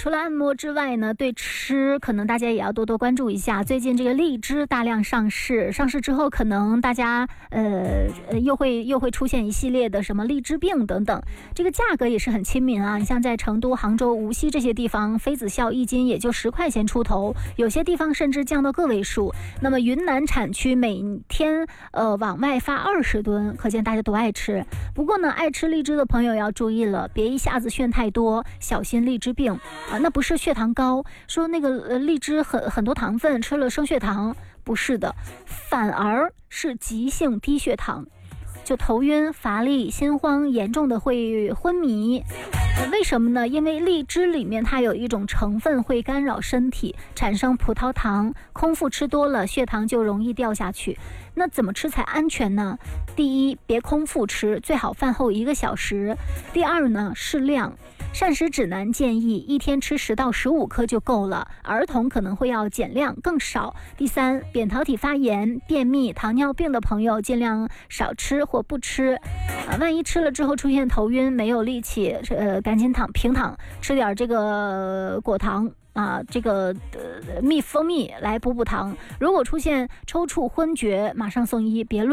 除了按摩之外呢，对吃可能大家也要多多关注一下。最近这个荔枝大量上市之后，可能大家又会出现一系列的什么荔枝病等等。这个价格也是很亲民啊，你像在成都、杭州、无锡这些地方，妃子笑一斤也就10块钱出头，有些地方甚至降到个位数。那么云南产区每天往外发20吨，可见大家多爱吃。不过呢，爱吃荔枝的朋友要注意了，别一下子炫太多，小心荔枝病啊！那不是血糖高，说那个荔枝很多糖分，吃了升血糖，不是的，反而是急性低血糖，就头晕、乏力、心慌，严重的会昏迷。为什么呢？因为荔枝里面它有一种成分会干扰身体，产生葡萄糖，空腹吃多了，血糖就容易掉下去。那怎么吃才安全呢？第一，别空腹吃，最好饭后1个小时。第二呢，适量。膳食指南建议一天吃10到15颗就够了，儿童可能会要减量更少。第三，扁桃体发炎、便秘、糖尿病的朋友尽量少吃或不吃。万一吃了之后出现头晕、没有力气，赶紧平躺，吃点这个果糖啊，这个蜂蜜来补糖。如果出现抽搐、昏厥，马上送医，别